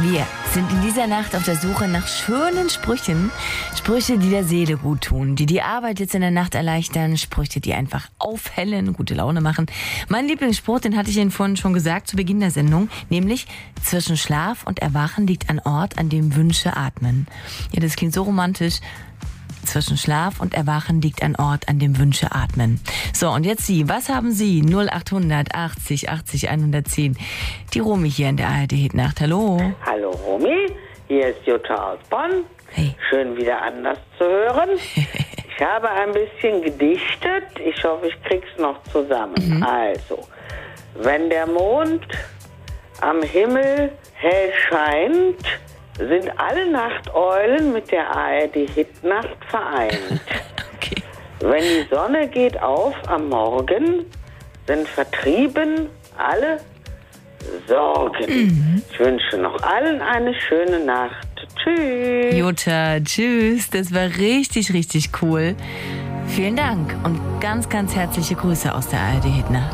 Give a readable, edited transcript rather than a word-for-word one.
Wir sind in dieser Nacht auf der Suche nach schönen Sprüchen. Sprüche, die der Seele gut tun, die die Arbeit jetzt in der Nacht erleichtern. Sprüche, die einfach aufhellen, gute Laune machen. Mein Lieblingsspruch, den hatte ich Ihnen vorhin schon gesagt, zu Beginn der Sendung. Nämlich, zwischen Schlaf und Erwachen liegt ein Ort, an dem Wünsche atmen. Ja, das klingt so romantisch. Zwischen Schlaf und Erwachen liegt ein Ort, an dem Wünsche atmen. So, und jetzt Sie. Was haben Sie? 0800 80 80 110. Die Romy hier in der ARD-Hitnacht. Hallo. Hallo Romy, hier ist Jutta aus Bonn. Hey. Schön wieder anders zu hören. Ich habe ein bisschen gedichtet. Ich hoffe, ich krieg's noch zusammen. Also, wenn der Mond am Himmel hell scheint, sind alle Nachteulen mit der ARD-Hitnacht vereint. Okay. Wenn die Sonne geht auf am Morgen, sind vertrieben alle Sorgen. Ich wünsche noch allen eine schöne Nacht. Tschüss. Jutta, tschüss. Das war richtig, richtig cool. Vielen Dank und ganz, ganz herzliche Grüße aus der ARD-Hitnacht.